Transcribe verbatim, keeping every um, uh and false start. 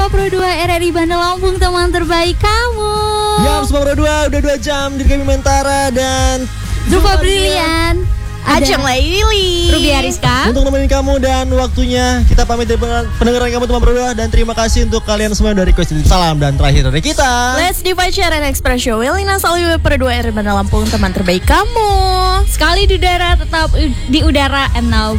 Pro dua R R I Bandar Lampung, teman terbaik kamu. Ya, Pro dua udah dua jam di Kami Mentara dan Zufa Brilian, Ajeng Laili, Ruby Ariska untuk nemenin kamu, dan waktunya kita pamit dari pendengaran kamu teman Pro dua, dan terima kasih untuk kalian semua yang udah request. Salam dan terakhir dari kita, Let's Divide Share and Express Show Welina Salwi Pro dua R R I Bandar Lampung, teman terbaik kamu. sekali di udara tetap di udara, and now